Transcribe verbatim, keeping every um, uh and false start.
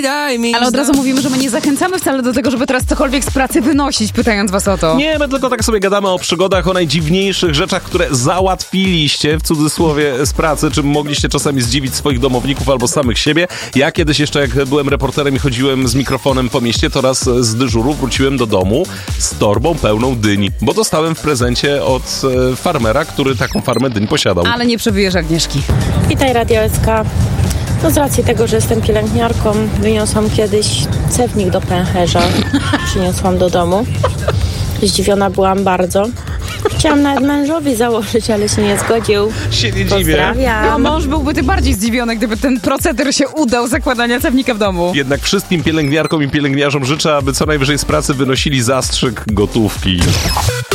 Ale od razu mówimy, że my nie zachęcamy wcale do tego, żeby teraz cokolwiek z pracy wynosić, pytając was o to. Nie, my tylko tak sobie gadamy o przygodach, o najdziwniejszych rzeczach, które załatwiliście, w cudzysłowie, z pracy, czym mogliście czasami zdziwić swoich domowników albo samych siebie. Ja kiedyś jeszcze, jak byłem reporterem i chodziłem z mikrofonem po mieście, to raz z dyżuru wróciłem do domu z torbą pełną dyń, bo dostałem w prezencie od e, farmera, który taką farmę dyń posiadał. Ale nie przebijesz Agnieszki. Witaj Radio S K. No z racji tego, że jestem pielęgniarką, wyniosłam kiedyś cewnik do pęcherza. Przyniosłam do domu. Zdziwiona byłam bardzo. Chciałam nawet mężowi założyć, ale się nie zgodził. Się nie dziwię. Pozdrawiam. No, mąż byłby ty bardziej zdziwiony, gdyby ten proceder się udał zakładania cewnika w domu. Jednak wszystkim pielęgniarkom i pielęgniarzom życzę, aby co najwyżej z pracy wynosili zastrzyk gotówki.